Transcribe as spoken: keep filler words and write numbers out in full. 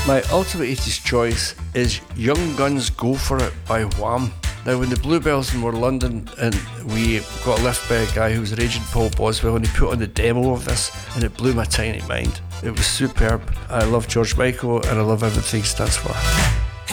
My ultimate eighties choice is Young Guns Go For It by Wham. Now, when the Bluebells were in London and we got a lift by a guy who was raging Paul Boswell, and he put on the demo of this and it blew my tiny mind. It was superb. I love George Michael and I love everything he stands for.